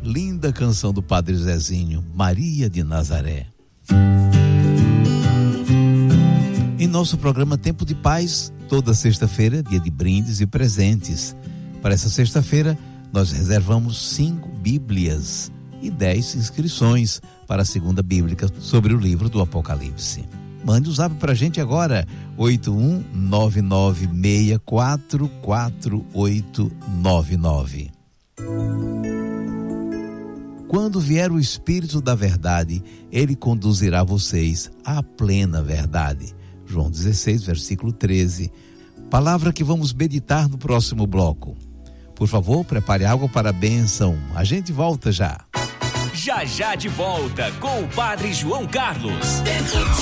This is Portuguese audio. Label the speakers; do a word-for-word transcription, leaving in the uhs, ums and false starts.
Speaker 1: Linda canção do Padre Zezinho, Maria de Nazaré. Em nosso programa Tempo de Paz, toda sexta-feira, dia de brindes e presentes. Para essa sexta-feira, nós reservamos cinco Bíblias e dez inscrições para a segunda bíblica sobre o livro do Apocalipse. Mande o zap pra gente agora, oito um nove nove seis quatro quatro oito nove nove. Quando vier o Espírito da Verdade, ele conduzirá vocês à plena verdade. João dezesseis, versículo treze. Palavra que vamos meditar no próximo bloco. Por favor, prepare água para a bênção. A gente volta já.
Speaker 2: Já já de volta com o Padre João Carlos.